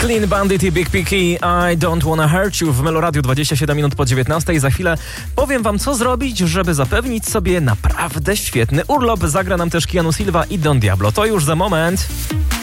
Clean Bandit i Big Picky, I Don't Wanna Hurt You w Meloradiu 27 minut po 19. Za chwilę powiem wam, co zrobić, żeby zapewnić sobie naprawdę świetny urlop. Zagra nam też Keanu Silva i Don Diablo. To już za moment.